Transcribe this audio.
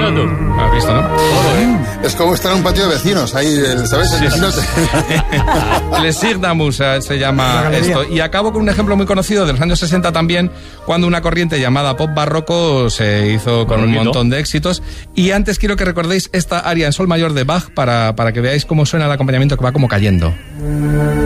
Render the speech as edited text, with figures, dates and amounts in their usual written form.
tú. ¿Has visto, no? Es como estar en un patio de vecinos, ahí, ¿sabes? El vecino Les Signamus se llama esto. Y acabo con un ejemplo muy conocido de los años 60 también, cuando una corriente llamada pop barroco se hizo con un montón de éxitos. Y antes quiero que recordéis esta aria en sol mayor de Bach para que veáis cómo suena el acompañamiento, que va como cayendo.